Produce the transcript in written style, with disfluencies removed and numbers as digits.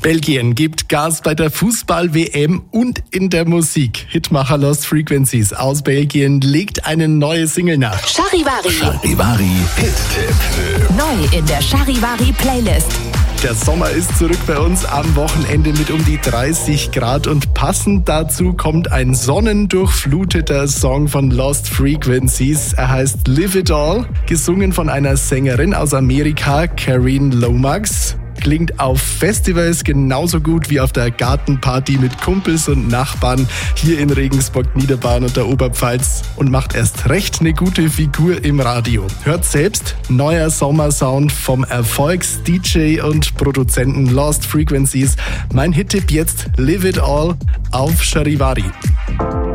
Belgien gibt Gas bei der Fußball-WM und in der Musik. Hitmacher Lost Frequencies aus Belgien legt eine neue Single nach. Charivari. Charivari Hit-Tipp. Neu in der Charivari-Playlist. Der Sommer ist zurück bei uns am Wochenende mit um die 30 Grad und passend dazu kommt ein sonnendurchfluteter Song von Lost Frequencies. Er heißt Live It All, gesungen von einer Sängerin aus Amerika, Karine Lomax. Klingt auf Festivals genauso gut wie auf der Gartenparty mit Kumpels und Nachbarn hier in Regensburg, Niederbayern und der Oberpfalz und macht erst recht eine gute Figur im Radio. Hört selbst, neuer Sommersound vom Erfolgs-DJ und Produzenten Lost Frequencies. Mein Hit-Tipp jetzt, Live It All auf Charivari.